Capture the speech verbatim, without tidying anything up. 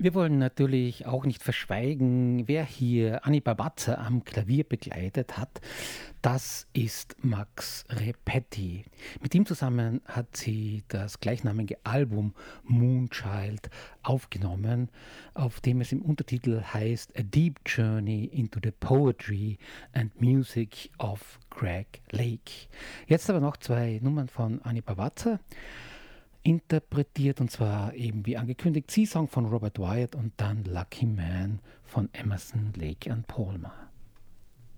Wir wollen natürlich auch nicht verschweigen, wer hier Anni Barbatzer am Klavier begleitet hat. Das ist Max Repetti. Mit ihm zusammen hat sie das gleichnamige Album Moonchild aufgenommen, auf dem es im Untertitel heißt A Deep Journey into the Poetry and Music of Greg Lake. Jetzt aber noch zwei Nummern von Anni Barbatzer interpretiert, und zwar eben wie angekündigt Sea Song von Robert Wyatt und dann Lucky Man von Emerson, Lake and Palmer.